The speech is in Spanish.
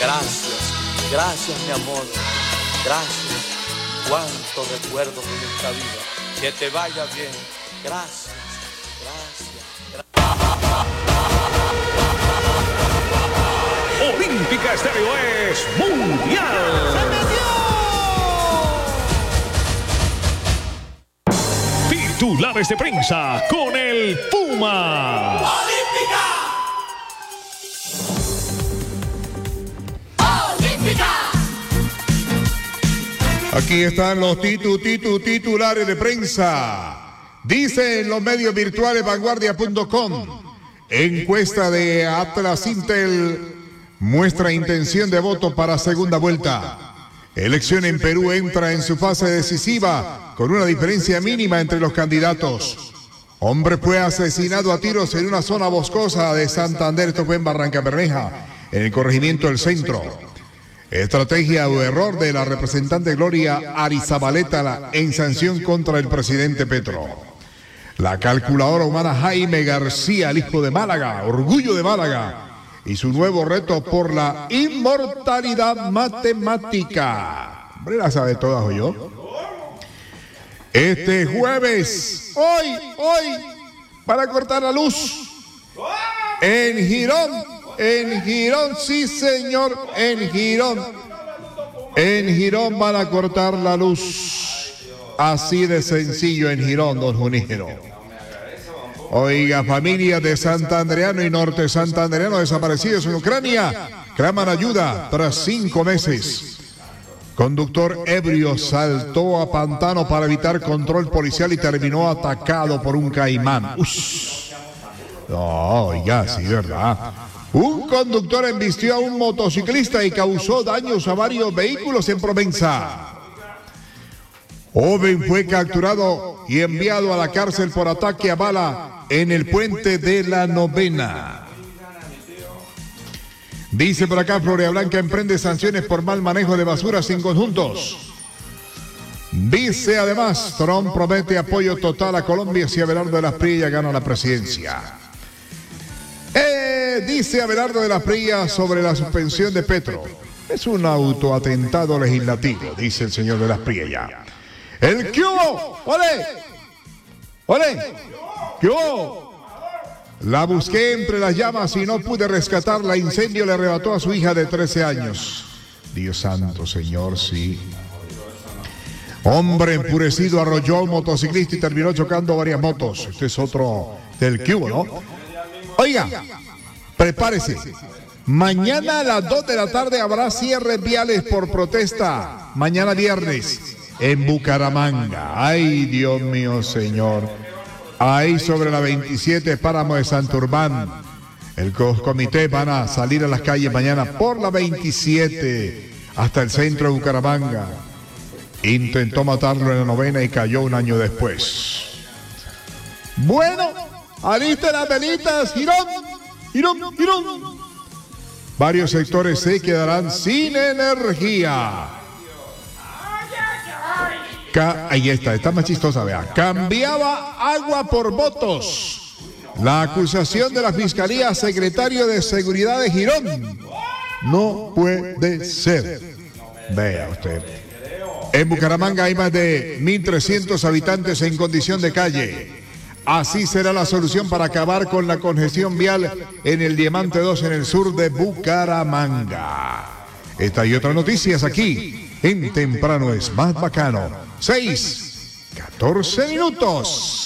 Gracias, gracias mi amor, gracias. Cuántos recuerdos en esta vida. Que te vaya bien. Gracias, gracias. Olímpica Estéreo es mundial. ¡Se metió! Titulares de prensa con el Puma. ¡Olímpica! ¡Olímpica! Aquí están los titulares de prensa. Dicen los medios virtuales vanguardia.com. Encuesta de Atlas Intel muestra intención de voto para segunda vuelta. Elección en Perú entra en su fase decisiva con una diferencia mínima entre los candidatos. Hombre fue asesinado a tiros en una zona boscosa de Santander, esto fue en Barranca Bermeja, en el corregimiento del Centro. Estrategia o error de la representante Gloria Arizabaleta en sanción contra el presidente Petro. La calculadora humana Jaime García, el hijo de Málaga, orgullo de Málaga, y su nuevo reto por la inmortalidad matemática. Hombre, la sabe todas, ¿o yo? Este jueves, hoy, para cortar la luz, en Girón, sí señor, en Girón van a cortar la luz. Así de sencillo en Girón, don Junígero. Oiga, familias de santandereano y norte santandereano desaparecidos en Ucrania claman ayuda tras 5 meses. Conductor ebrio saltó a pantano para evitar control policial y terminó atacado por un caimán. No, oiga, sí, ¿verdad? Un conductor embistió a un motociclista y causó daños a varios vehículos en Provenza. Joven fue capturado y enviado a la cárcel por ataque a bala en el puente de la Novena. Dice por acá, Floria Blanca emprende sanciones por mal manejo de basuras sin conjuntos. Dice además, Trump promete apoyo total a Colombia si Abelardo de las Prillas gana la presidencia. Dice Abelardo de las Prillas sobre la suspensión de Petro. Es un autoatentado legislativo, dice el señor de las Prillas. ¡El qué hubo! ¡Ole! ¿Qué hubo? La busqué entre las llamas y no pude rescatarla. Incendio le arrebató a su hija de 13 años. Dios santo, señor, sí. Hombre enfurecido arrolló a un motociclista y terminó chocando varias motos. Este es otro del que hubo, ¿no? Oiga, prepárese. Mañana a las 2 de la tarde habrá cierres viales por protesta. Mañana viernes en Bucaramanga. Ay, Dios mío, señor. Ahí sobre la 27, Páramo de Santurbán. El comité van a salir a las calles mañana por la 27 hasta el centro de Bucaramanga. Intentó matarlo en la Novena y cayó un año después. Bueno, alisten las velitas, Girón. Varios sectores se quedarán sin energía. Ahí está más chistosa, vea. Cambiaba agua por votos. La acusación de la Fiscalía, secretario de Seguridad de Girón. No puede ser. Vea usted. En Bucaramanga hay más de 1.300 habitantes en condición de calle. Así será la solución para acabar con la congestión vial en el Diamante 2 en el sur de Bucaramanga. Esta y otras noticias aquí en Temprano es más bacano. 6:14.